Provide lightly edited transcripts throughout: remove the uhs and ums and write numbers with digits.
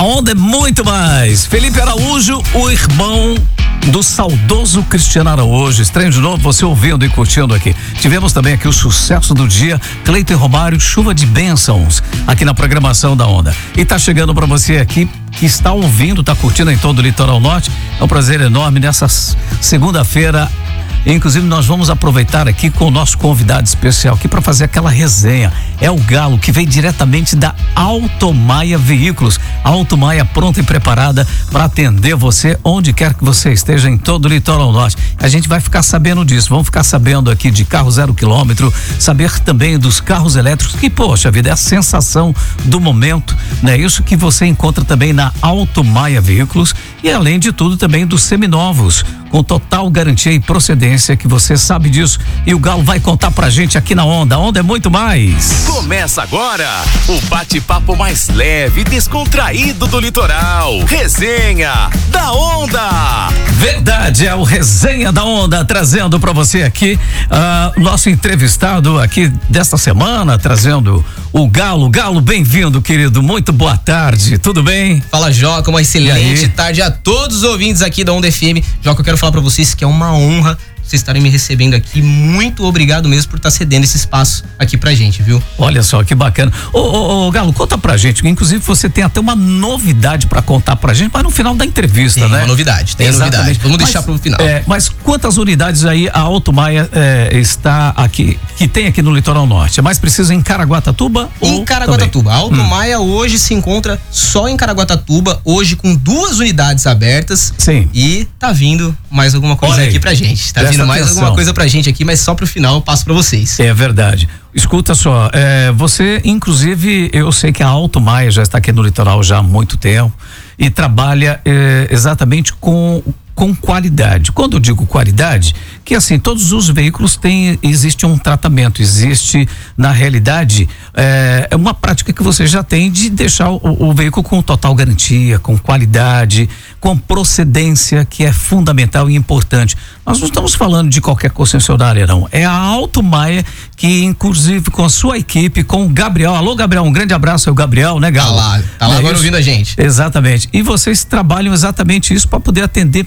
Onda é muito mais. Felipe Araújo, o irmão do saudoso Cristiano Araújo. Estranho de novo, você ouvindo e curtindo aqui. Tivemos também aqui o sucesso do dia, Cleiton e Romário, Chuva de Bênçãos, aqui na programação da Onda. E tá chegando para você aqui que está ouvindo, tá curtindo em todo o Litoral Norte. É um prazer enorme nessa segunda-feira. Inclusive nós vamos aproveitar aqui com o nosso convidado especial aqui para fazer aquela resenha. É o Galo, que vem diretamente da Automaia Veículos. A Automaia pronta e preparada para atender você onde quer que você esteja em todo o Litoral Norte. A gente vai ficar sabendo disso, vamos ficar sabendo aqui de carro 0 quilômetro, saber também dos carros elétricos, que poxa vida, é a sensação do momento, né? Isso que você encontra também na Automaia Veículos e além de tudo também dos seminovos, com total garantia e procedência, que você sabe disso. E o Galo vai contar pra gente aqui na Onda. A Onda é muito mais. Começa agora o bate-papo mais leve e descontraído do litoral. Resenha da Onda. Verdade, é o Resenha da Onda, trazendo pra você aqui nosso entrevistado aqui desta semana, trazendo o Galo. Galo, bem-vindo, querido. Muito boa tarde, tudo bem? Fala, Joca, uma excelente tarde a todos os ouvintes aqui da Onda FM. Joca, eu quero falar pra vocês que é uma honra vocês estarem me recebendo aqui. Muito obrigado mesmo por estar cedendo esse espaço aqui pra gente, viu? Olha só que bacana. Ô, Galo, conta pra gente, inclusive você tem até uma novidade pra contar pra gente, mas no final da entrevista, tem né? Tem novidade. Vamos deixar pro final. Mas quantas unidades aí a Automaia está aqui, que tem aqui no Litoral Norte? É mais preciso em Caraguatatuba? Em Caraguatatuba. A Automaia hoje se encontra só em Caraguatatuba, hoje com 2 unidades abertas. Sim. E tá vindo mais alguma coisa aqui pra gente. Tá vindo mais alguma coisa pra gente aqui, mas só pro final eu passo pra vocês. É verdade. Escuta só, você, inclusive, eu sei que a Automaia já está aqui no litoral já há muito tempo e trabalha exatamente com qualidade. Quando eu digo qualidade, que assim, todos os veículos existe um tratamento, existe, na realidade, é uma prática que você já tem de deixar o veículo com total garantia, com qualidade, com procedência, que é fundamental e importante. Nós não estamos falando de qualquer concessionária, não. É a Automaia, que inclusive com a sua equipe, com o Gabriel. Alô, Gabriel, um grande abraço ao Gabriel, né, Galo? Tá lá agora ouvindo a gente. Exatamente. E vocês trabalham exatamente isso para poder atender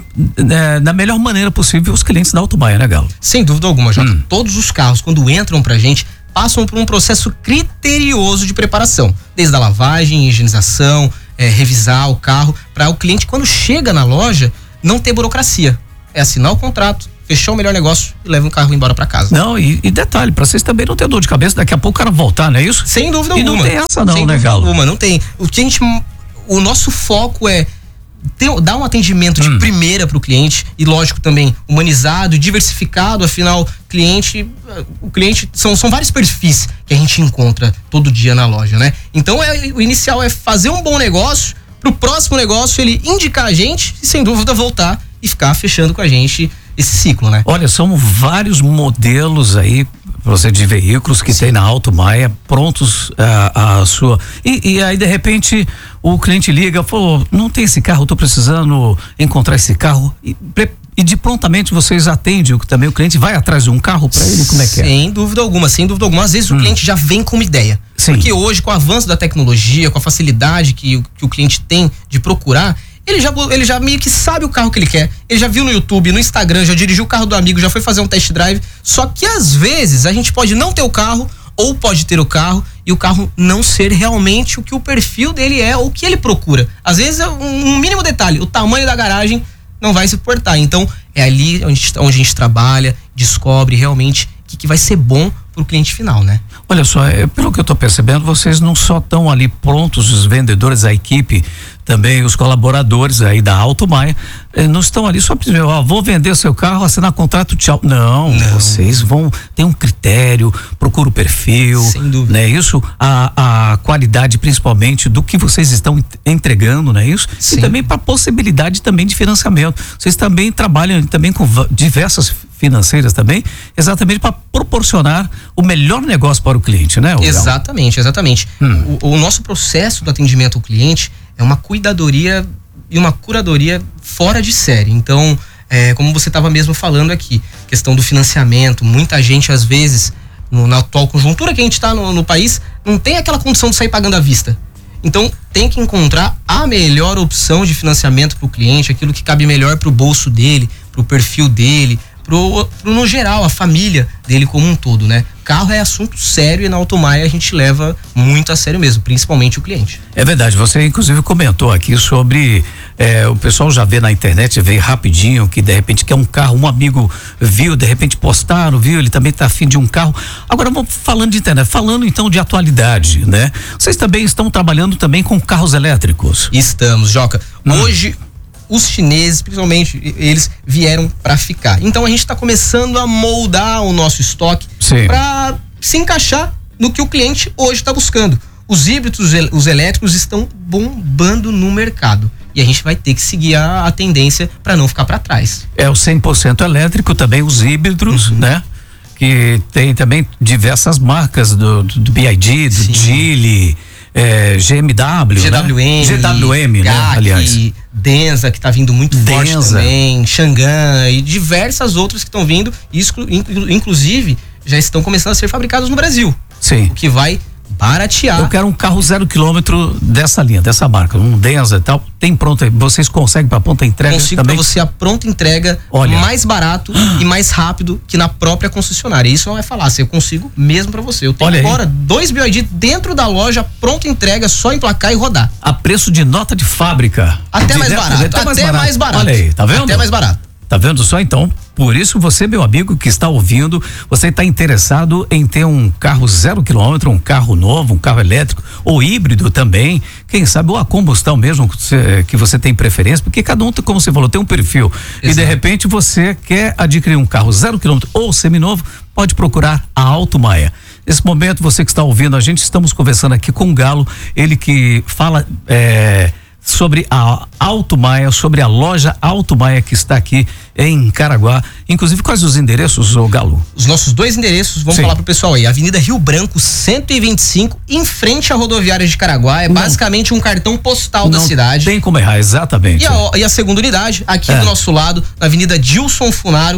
da melhor maneira possível os clientes da Automaia, né, Galo? Sem dúvida alguma, Jota. Todos os carros, quando entram pra gente, passam por um processo criterioso de preparação. Desde a lavagem, higienização, revisar o carro, para o cliente, quando chega na loja, não ter burocracia. É assinar o contrato, fechar o melhor negócio e leva o carro embora pra casa. Não, e detalhe, pra vocês também não ter dor de cabeça, daqui a pouco o cara voltar, não é isso? Sem dúvida alguma. E não tem essa não, né, Galo? Não tem. O nosso foco é dar um atendimento de primeira pro cliente e, lógico, também humanizado, diversificado. Afinal, o cliente são vários perfis que a gente encontra todo dia na loja, né? Então, o inicial é fazer um bom negócio, pro próximo negócio ele indicar a gente e, sem dúvida, voltar e ficar fechando com a gente esse ciclo, né? Olha, são vários modelos aí, você, de veículos que tem na Automaia prontos a sua. E aí, de repente, o cliente liga, pô, não tem esse carro, eu tô precisando encontrar esse carro. E de prontamente vocês atendem também, o cliente vai atrás de um carro para ele, como é que é? Sem dúvida alguma. Às vezes o cliente já vem com uma ideia. Sim. Porque hoje, com o avanço da tecnologia, com a facilidade que o cliente tem de procurar, ele já meio que sabe o carro que ele quer. Ele já viu no YouTube, no Instagram, já dirigiu o carro do amigo, já foi fazer um test drive. Só que às vezes a gente pode não ter o carro, ou pode ter o carro e o carro não ser realmente o que o perfil dele é ou o que ele procura. Às vezes é um mínimo detalhe, o tamanho da garagem não vai se suportar. Então é ali onde a gente trabalha, descobre realmente o que vai ser bom pro cliente final, né? Olha só, pelo que eu tô percebendo, vocês não só estão ali prontos, os vendedores, a equipe, também os colaboradores aí da Automaia, não estão ali só para vou vender seu carro, assinar contrato, tchau. Não, vocês vão ter um critério, procura o perfil, sem dúvida, né? Isso, a qualidade principalmente do que vocês estão entregando, né? Isso. Sim. E também para possibilidade também de financiamento. Vocês também trabalham também com diversas financeiras também, exatamente para proporcionar o melhor negócio para o cliente, né? Exatamente. O nosso processo do atendimento ao cliente é uma cuidadoria e uma curadoria fora de série. Então, como você estava mesmo falando aqui, questão do financiamento, muita gente às vezes, na atual conjuntura que a gente está no país, não tem aquela condição de sair pagando à vista. Então, tem que encontrar a a melhor opção de financiamento para o cliente, aquilo que cabe melhor para o bolso dele, para o perfil dele, pro no geral, a família dele como um todo, né? Carro é assunto sério e na Automaia a gente leva muito a sério mesmo, principalmente o cliente. É verdade, você inclusive comentou aqui sobre o pessoal já vê na internet, vê rapidinho que de repente quer um carro, um amigo viu, de repente postaram, viu, ele também tá afim de um carro. Agora vamos falando de internet, falando então de atualidade, né? Vocês também estão trabalhando também com carros elétricos? Estamos, Joca. Hoje os chineses, principalmente, eles vieram para ficar. Então a gente está começando a moldar o nosso estoque para se encaixar no que o cliente hoje está buscando. Os híbridos, os elétricos estão bombando no mercado. E a gente vai ter que seguir a tendência para não ficar para trás. É o 100% elétrico, também os híbridos, né? Que tem também diversas marcas do BYD, do Geely, GMW, GWM, né? Aliás. Denza, que tá vindo muito forte também, Xangan e diversas outras que estão vindo, inclusive já estão começando a ser fabricados no Brasil. Sim. O que vai baratear. Eu quero um carro 0 km dessa linha, dessa marca, um Denza e tal. Tem pronto, vocês conseguem para pronta entrega? Consigo também? Para você a pronta entrega, mais barato e mais rápido que na própria concessionária. Isso não é falácia, eu consigo mesmo para você. Eu tenho agora 2 BYD dentro da loja, pronta entrega, só emplacar e rodar. A preço de nota de fábrica. Até mais barato. Até mais barato. Olha aí, tá vendo? Até mais barato. Tá vendo só então? Por isso você, meu amigo que está ouvindo, você está interessado em ter um carro 0 km, um carro novo, um carro elétrico ou híbrido também, quem sabe, ou a combustão mesmo que você tem preferência, porque cada um, como você falou, tem um perfil. Exato. E de repente você quer adquirir um carro 0 km ou seminovo, pode procurar a Automaia. Nesse momento, você que está ouvindo a gente, estamos conversando aqui com o Galo, ele que fala sobre a Automaia, sobre a loja Automaia que está aqui em Caraguá. Inclusive, quais os endereços, ô Galo? Os nossos 2 endereços, vamos falar pro pessoal aí. Avenida Rio Branco, 125, em frente à rodoviária de Caraguá. É basicamente um cartão postal da cidade. Tem como errar, exatamente. E a segunda unidade, aqui do nosso lado, na Avenida Dilson Funaro,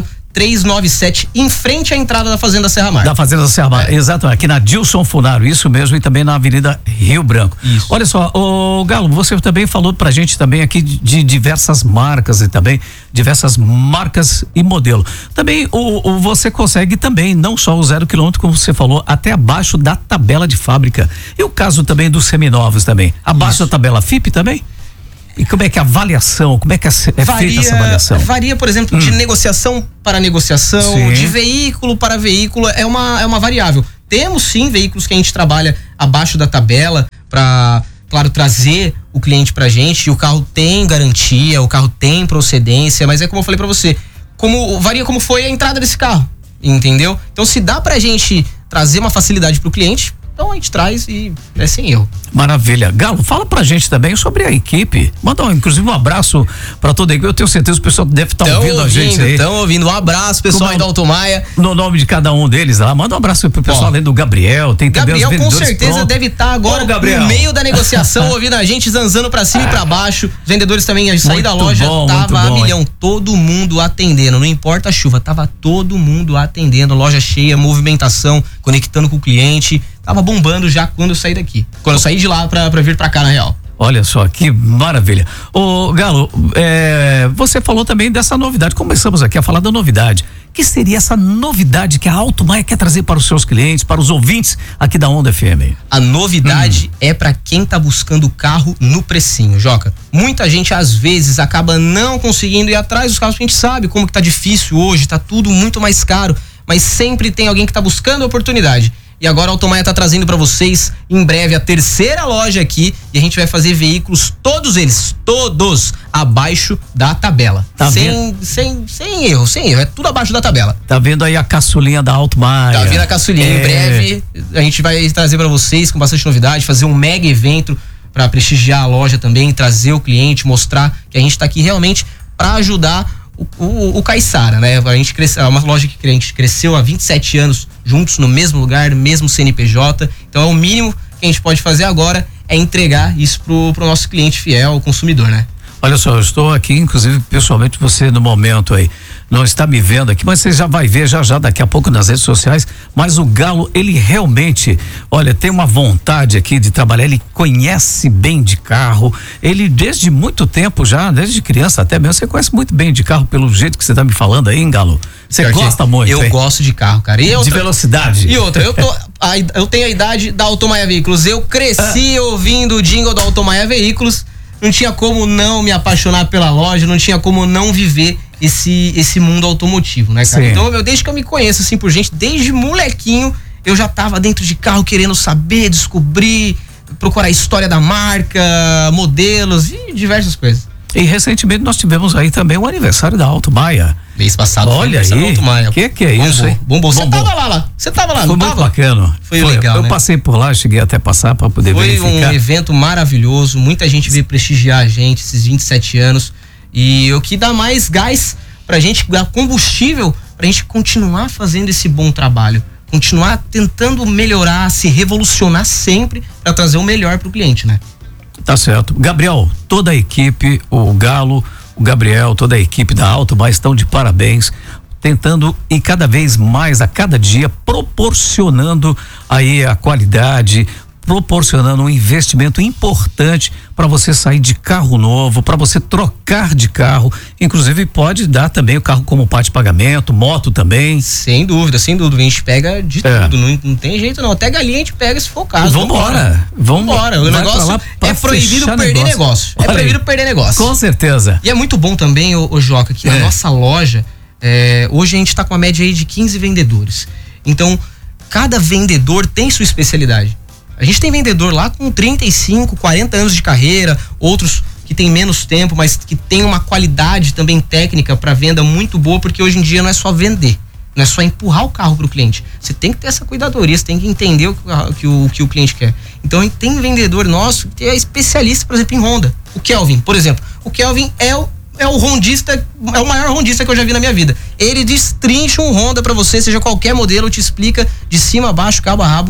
397, em frente à entrada da Fazenda Serra Mar. Da Fazenda Serra Mar, exato, aqui na Dilson Funaro, isso mesmo, e também na Avenida Rio Branco. Isso. Olha só, ô Galo, você também falou pra gente também aqui de diversas marcas e também diversas marcas e modelo. Também você consegue também, não só o 0 km, como você falou, até abaixo da tabela de fábrica. E o caso também dos seminovos também, abaixo da tabela FIP também? E como é que é a avaliação, como é que feita essa avaliação? Varia, por exemplo, de negociação para negociação, de veículo para veículo, é uma variável. Temos sim veículos que a gente trabalha abaixo da tabela para, claro, trazer o cliente pra gente, e o carro tem garantia, o carro tem procedência, mas é como eu falei pra você, varia como foi a entrada desse carro, entendeu? Então se dá pra gente trazer uma facilidade pro cliente, então a gente traz e é sem erro. Maravilha. Galo, fala pra gente também sobre a equipe. Manda inclusive um abraço pra toda a equipe. Eu tenho certeza que o pessoal deve estar ouvindo a gente aí. Estão ouvindo. Um abraço, pessoal aí da Automaia. No nome de cada um deles lá. Manda um abraço pro pessoal além do Gabriel. Tem também Gabriel, os vendedores. Com certeza deve estar agora no meio da negociação, ouvindo a gente, zanzando pra cima e pra baixo. Os vendedores também, a sair da loja, tava a milhão. Todo mundo atendendo, não importa a chuva, tava todo mundo atendendo. Loja cheia, movimentação, conectando com o cliente. Tava bombando já quando eu saí daqui. Quando eu saí de lá pra vir pra cá, na real. Olha só, que maravilha. Ô Galo, você falou também dessa novidade. Começamos aqui a falar da novidade. Que seria essa novidade que a Automaia quer trazer para os seus clientes, para os ouvintes aqui da Onda FM? A novidade é para quem tá buscando o carro no precinho, Joca. Muita gente às vezes acaba não conseguindo ir atrás dos carros, porque a gente sabe como que tá difícil hoje, tá tudo muito mais caro, mas sempre tem alguém que tá buscando a oportunidade. E agora a Automaia tá trazendo para vocês em breve a 3ª loja aqui, e a gente vai fazer veículos, todos eles, todos abaixo da tabela. Tá sem erro, é tudo abaixo da tabela. Tá vendo aí a caçulinha da Automaia? Tá vendo a caçulinha. Em breve a gente vai trazer para vocês com bastante novidade, fazer um mega evento para prestigiar a loja também, trazer o cliente, mostrar que a gente tá aqui realmente para ajudar o Caiçara, né? A gente é uma loja que a gente cresceu há 27 anos juntos no mesmo lugar, no mesmo CNPJ. Então é o mínimo que a gente pode fazer agora é entregar isso pro nosso cliente fiel, o consumidor, né? Olha só, eu estou aqui, inclusive, pessoalmente, você no momento aí não está me vendo aqui, mas você já vai ver já daqui a pouco nas redes sociais, mas o Galo, ele realmente, olha, tem uma vontade aqui de trabalhar, ele conhece bem de carro, ele desde muito tempo já, desde criança até mesmo, você conhece muito bem de carro pelo jeito que você está me falando aí, hein, Galo? Você gosta muito, eu gosto de carro, cara. E outra, de velocidade. E outra, eu tenho a idade da Automaia Veículos, eu cresci ouvindo o jingle da Automaia Veículos, não tinha como não me apaixonar pela loja, não tinha como não viver esse mundo automotivo, né, cara? Sim. Então, desde que eu me conheço, assim, por gente, desde molequinho, eu já tava dentro de carro querendo saber, descobrir, procurar a história da marca, modelos e diversas coisas. E recentemente nós tivemos aí também o aniversário da Automaia. Mês passado. Olha aí, que é isso, hein? Bombou. Você tava lá. Você tava lá, foi muito bacana. Foi legal, eu passei por lá, cheguei até passar para poder verificar. Foi um evento maravilhoso, muita gente veio prestigiar a gente, esses 27 anos. E o que dá mais gás pra gente, dá combustível pra gente continuar fazendo esse bom trabalho. Continuar tentando melhorar, se revolucionar sempre pra trazer o melhor pro cliente, né? Tá certo. Gabriel, toda a equipe, o Galo, o Gabriel, toda a equipe da Automaia estão de parabéns, tentando e cada vez mais, a cada dia, proporcionando aí a qualidade, proporcionando um investimento importante para você sair de carro novo, para você trocar de carro, inclusive pode dar também o carro como parte de pagamento, moto também. Sem dúvida, a gente pega de tudo, não tem jeito não, até galinha a gente pega se for o caso. Vambora. O negócio é proibido perder negócio. É proibido perder negócio. Com certeza. E é muito bom também, ô Joca, que na nossa loja, hoje a gente tá com a média aí de 15 vendedores. Então, cada vendedor tem sua especialidade. A gente tem vendedor lá com 35, 40 anos de carreira, outros que tem menos tempo, mas que tem uma qualidade também técnica para venda muito boa, porque hoje em dia não é só vender, não é só empurrar o carro pro cliente. Você tem que ter essa cuidadoria, você tem que entender o que o cliente quer. Então tem vendedor nosso que é especialista, por exemplo, em Honda. O Kelvin, por exemplo. O Kelvin é o rondista, é o maior rondista que eu já vi na minha vida. Ele destrincha um Honda para você, seja qualquer modelo, te explica de cima a baixo, cabo a rabo,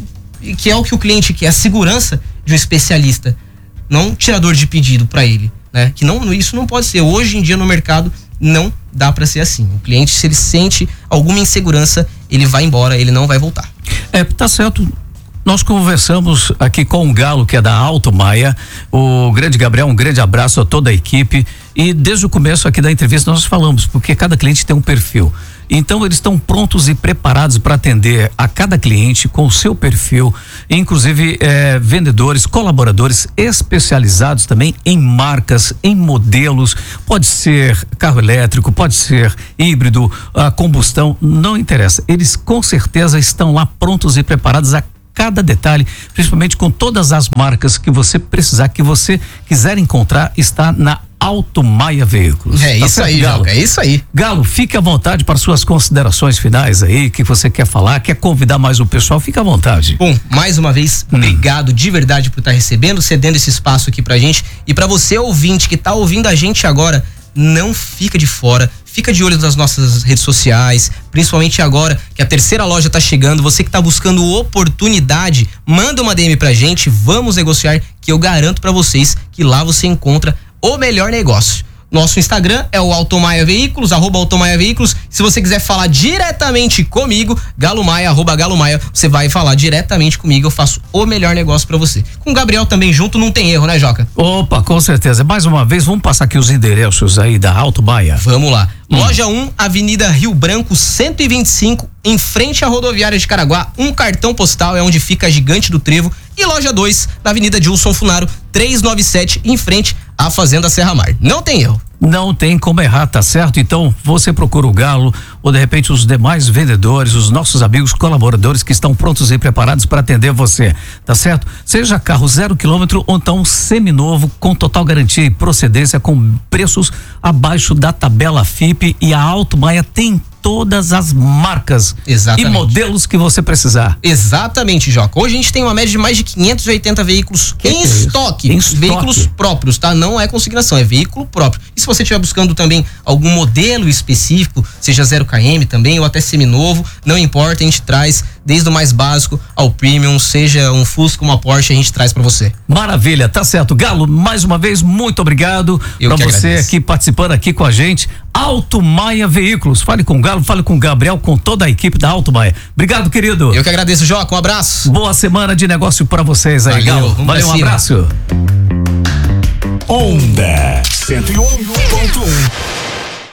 e que é o que o cliente quer, a segurança de um especialista, não um tirador de pedido para ele, né? Que não, isso não pode ser. Hoje em dia no mercado não dá para ser assim. O cliente, se ele sente alguma insegurança, ele vai embora, ele não vai voltar. Tá certo. Nós conversamos aqui com o Galo, que é da Automaia, o grande Gabriel, um grande abraço a toda a equipe, e desde o começo aqui da entrevista nós falamos, porque cada cliente tem um perfil. Então eles estão prontos e preparados para atender a cada cliente com o seu perfil, inclusive vendedores, colaboradores especializados também em marcas, em modelos, pode ser carro elétrico, pode ser híbrido, a combustão, não interessa. Eles com certeza estão lá prontos e preparados a cada detalhe, principalmente com todas as marcas que você precisar, que você quiser encontrar, está na Automaia Veículos. É isso aí, Galo. É isso aí. Galo, fique à vontade para suas considerações finais aí, que você quer falar, quer convidar mais o pessoal, fique à vontade. Bom, mais uma vez, obrigado de verdade por estar recebendo, cedendo esse espaço aqui pra gente. E pra você, ouvinte, que tá ouvindo a gente agora, não fica de fora. Fica de olho nas nossas redes sociais, principalmente agora que a terceira loja tá chegando. Você que tá buscando oportunidade, manda uma DM pra gente, vamos negociar, que eu garanto pra vocês que lá você encontra o melhor negócio. Nosso Instagram é o Automaia Veículos, @Automaia Veículos. Se você quiser falar diretamente comigo, Galomaia, @Galomaia, você vai falar diretamente comigo, eu faço o melhor negócio pra você. Com o Gabriel também junto, não tem erro, né, Joca? Opa, com certeza. Mais uma vez, vamos passar aqui os endereços aí da Automaia. Vamos lá. Loja 1, Avenida Rio Branco, 125, em frente à rodoviária de Caraguá. Um cartão postal é onde fica a Gigante do Trevo. E loja 2, na Avenida Dilson Funaro, 397, em frente à Fazenda Serra Mar. Não tem erro. Não tem como errar, tá certo? Então você procura o Galo ou de repente os demais vendedores, os nossos amigos colaboradores que estão prontos e preparados para atender você, tá certo? Seja carro 0 km ou então seminovo com total garantia e procedência com preços abaixo da tabela FIPE, e a Automaia tem todas as marcas e modelos que você precisar. Exatamente, Joca. Hoje a gente tem uma média de mais de 580 veículos em estoque. Veículos próprios, tá? Não é consignação, é veículo próprio. E se você estiver buscando também algum modelo específico, seja 0 km também ou até seminovo, não importa, a gente traz desde o mais básico ao premium, seja um Fusca, uma Porsche, a gente traz para você. Maravilha, tá certo. Galo, mais uma vez, muito obrigado para você agradeço. Aqui participando aqui com a gente. Alto Maia Veículos. Fale com o Galo, fale com o Gabriel, com toda a equipe da Alto Maia. Obrigado, querido. Eu que agradeço, Joca. Um abraço. Boa semana de negócio para vocês aí, Galo. Valeu, um abraço. Onda 101.1